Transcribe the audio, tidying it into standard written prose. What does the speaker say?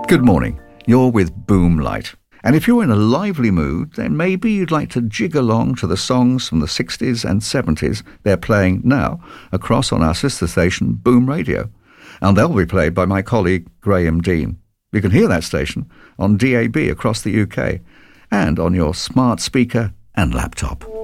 Good morning. You're with Boomlight. And if you're in a lively mood, then maybe you'd like to jig along to the songs from the 60s and 70s they're playing now across on our sister station, Boom Radio. And they'll be played by my colleague, Graham Dean. You can hear that station on DAB across the UK and on your smart speaker and laptop.